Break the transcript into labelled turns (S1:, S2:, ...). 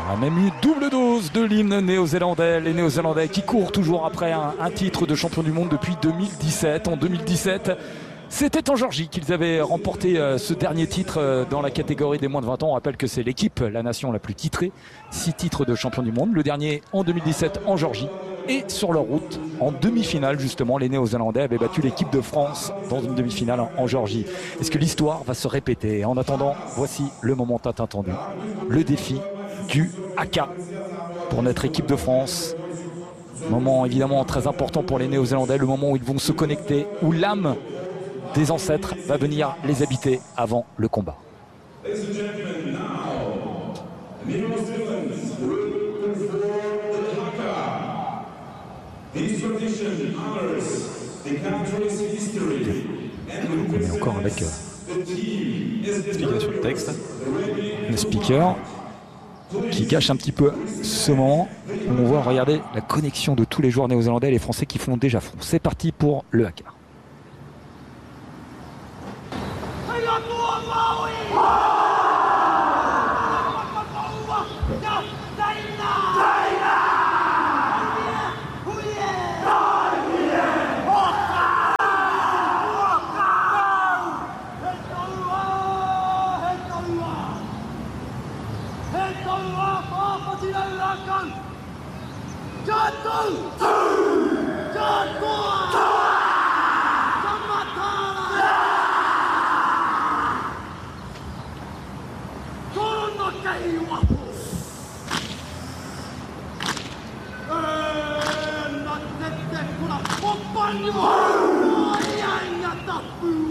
S1: On a même eu double dose de l'hymne néo-zélandais. Les Néo-Zélandais qui courent toujours après un titre de champion du monde depuis 2017. En 2017, c'était en Géorgie qu'ils avaient remporté ce dernier titre dans la catégorie des moins de 20 ans. On rappelle que c'est l'équipe, la nation la plus titrée. 6 titres de champion du monde. Le dernier en 2017 en Géorgie. Et sur leur route, en demi-finale justement, les Néo-Zélandais avaient battu l'équipe de France dans une demi-finale en Géorgie. Est-ce que l'histoire va se répéter? En attendant, voici le moment tant attendu. Le défi du haka pour notre équipe de France. Moment évidemment très important pour les Néo-Zélandais, le moment où ils vont se connecter, où l'âme des ancêtres va venir les habiter avant le combat. On est encore avec
S2: explication de texte.
S1: Le speaker qui gâche un petit peu ce moment. On voit, regardez, la connexion de tous les joueurs néo-zélandais et les Français qui font déjà front. C'est parti pour le haka.
S3: Turun nokta